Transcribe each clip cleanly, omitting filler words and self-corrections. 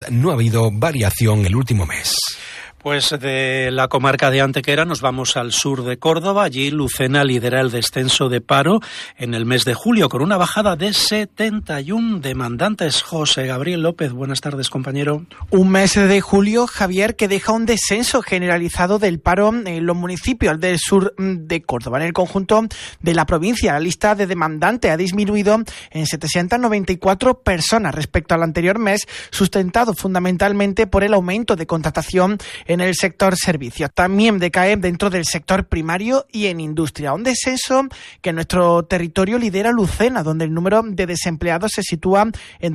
no ha habido variación el último mes. Pues de la comarca de Antequera nos vamos al sur de Córdoba. Allí Lucena lidera el descenso de paro en el mes de julio con una bajada de 71 demandantes. José Gabriel López, buenas tardes, compañero. Un mes de julio, Javier, que deja un descenso generalizado del paro en los municipios del sur de Córdoba. En el conjunto de la provincia, la lista de demandantes ha disminuido en 794 personas respecto al anterior mes, sustentado fundamentalmente por el aumento de contratación en el sector servicios. También decae dentro del sector primario y en industria. Un descenso que en nuestro territorio lidera Lucena, donde el número de desempleados se sitúa en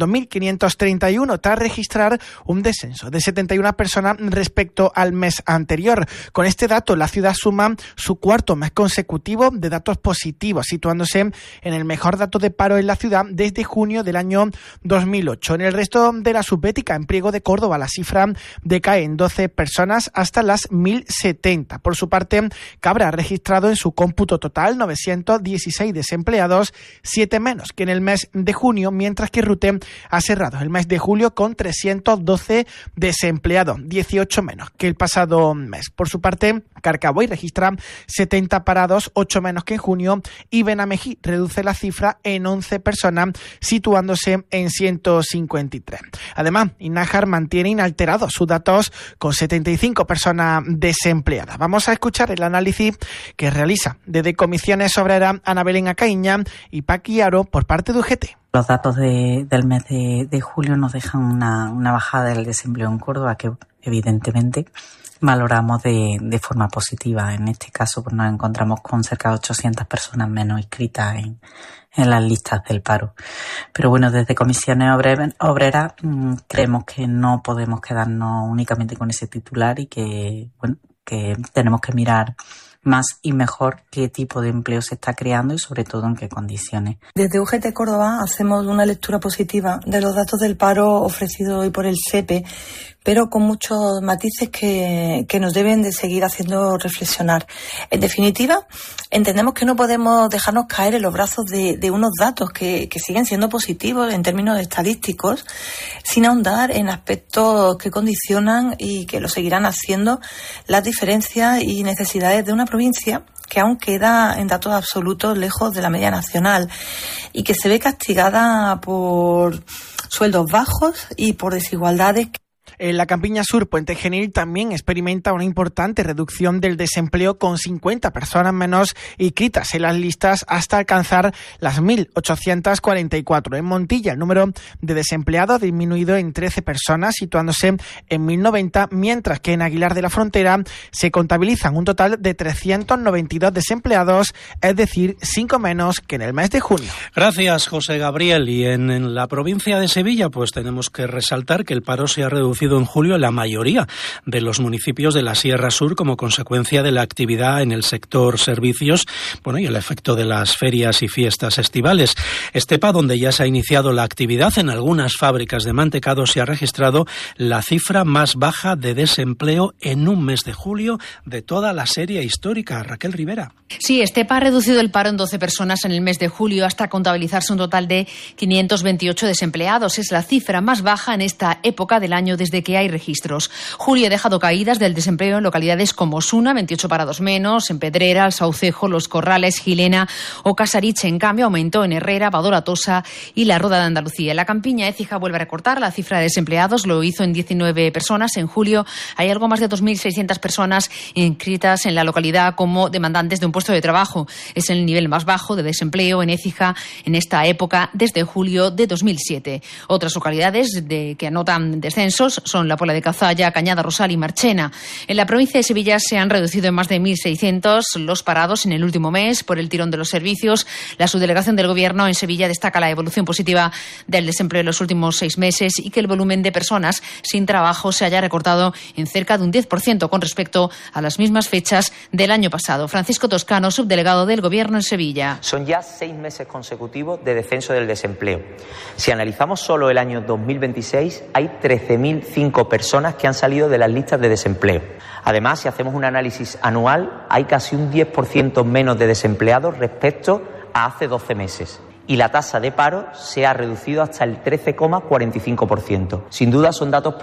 2.531, tras registrar un descenso de 71 personas respecto al mes anterior. Con este dato, la ciudad suma su cuarto mes consecutivo de datos positivos, situándose en el mejor dato de paro en la ciudad desde junio del año 2008. En el resto de la subbética, en Priego de Córdoba, la cifra decae en 12 personas hasta las 1.070. Por su parte, Cabra ha registrado en su cómputo total 916 desempleados, 7 menos que en el mes de junio, mientras que Rute ha cerrado el mes de julio con 312 desempleados, 18 menos que el pasado mes. Por su parte, Carcaboy registra 70 parados, 8 menos que en junio, y Benamejí reduce la cifra en 11 personas, situándose en 153. Además, Inájar mantiene inalterados sus datos con 75 personas desempleadas. Vamos a escuchar el análisis que realiza desde Comisiones Obreras Ana Belén Acaíña y Paqui Aro por parte de UGT. Los datos del mes de julio nos dejan una bajada del desempleo en Córdoba que evidentemente valoramos de forma positiva. En este caso pues nos encontramos con cerca de 800 personas menos inscritas en las listas del paro. Pero bueno, desde Comisiones Obreras creemos que no podemos quedarnos únicamente con ese titular y que tenemos que mirar más y mejor qué tipo de empleo se está creando y sobre todo en qué condiciones. Desde UGT Córdoba hacemos una lectura positiva de los datos del paro ofrecidos hoy por el SEPE, pero con muchos matices que nos deben de seguir haciendo reflexionar. En definitiva, entendemos que no podemos dejarnos caer en los brazos de unos datos que siguen siendo positivos en términos estadísticos, sin ahondar en aspectos que condicionan y que lo seguirán haciendo las diferencias y necesidades de una provincia que aún queda en datos absolutos lejos de la media nacional y que se ve castigada por sueldos bajos y por desigualdades. En la Campiña Sur, Puente Genil también experimenta una importante reducción del desempleo con 50 personas menos inscritas en las listas hasta alcanzar las 1.844. En Montilla, el número de desempleados ha disminuido en 13 personas, situándose en 1.090, mientras que en Aguilar de la Frontera se contabilizan un total de 392 desempleados, es decir, 5 menos que en el mes de junio. Gracias, José Gabriel. Y en la provincia de Sevilla, pues tenemos que resaltar que el paro se ha reducido en julio en la mayoría de los municipios de la Sierra Sur como consecuencia de la actividad en el sector servicios, y el efecto de las ferias y fiestas estivales. Estepa, donde ya se ha iniciado la actividad en algunas fábricas de mantecado, se ha registrado la cifra más baja de desempleo en un mes de julio de toda la serie histórica. Raquel Rivera. Sí, Estepa ha reducido el paro en 12 personas en el mes de julio hasta contabilizarse un total de 528 desempleados. Es la cifra más baja en esta época del año desde que hay registros. Julio ha dejado caídas del desempleo en localidades como Osuna, 28 parados menos, en Pedrera, El Saucejo, Los Corrales, Gilena o Casariche. En cambio, aumentó en Herrera, Badora Tosa y La Roda de Andalucía. En la Campiña, Écija vuelve a recortar la cifra de desempleados, lo hizo en 19 personas. En julio hay algo más de 2.600 personas inscritas en la localidad como demandantes de un puesto de trabajo. Es el nivel más bajo de desempleo en Écija en esta época desde julio de 2007. Otras localidades que anotan descensos son La Puebla de Cazalla, Cañada Rosal y Marchena. En la provincia de Sevilla se han reducido en más de 1.600 los parados en el último mes por el tirón de los servicios. La subdelegación del Gobierno en Sevilla destaca la evolución positiva del desempleo en los últimos 6 meses y que el volumen de personas sin trabajo se haya recortado en cerca de un 10% con respecto a las mismas fechas del año pasado. Francisco Toscano, subdelegado del Gobierno en Sevilla. Son ya 6 meses consecutivos de descenso del desempleo. Si analizamos solo el año 2026, hay 13.005 personas que han salido de las listas de desempleo. Además, si hacemos un análisis anual, hay casi un 10% menos de desempleados respecto a hace 12 meses. Y la tasa de paro se ha reducido hasta el 13,45%. Sin duda son datos